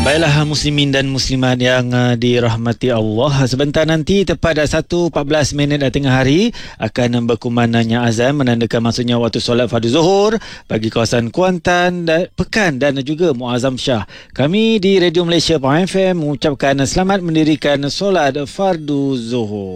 Baiklah muslimin dan muslimat yang dirahmati Allah. Sebentar nanti tepat 1:14 tengah hari akan berkumandangnya azan menandakan masuknya waktu solat fardu zuhur bagi kawasan Kuantan, Pekan dan juga Muazzam Shah. Kami di Radio Malaysia Pahang FM mengucapkan selamat mendirikan solat fardu zuhur.